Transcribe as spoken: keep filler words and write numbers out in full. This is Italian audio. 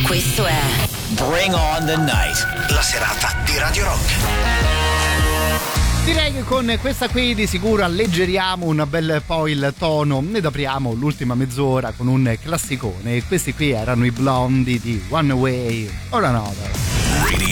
Questo è Bring on the Night, la serata di Radio Rock. Direi che con questa qui di sicuro alleggeriamo un bel po' il tono ed apriamo l'ultima mezz'ora con un classicone. Questi qui erano i Blondie di One Way or Another.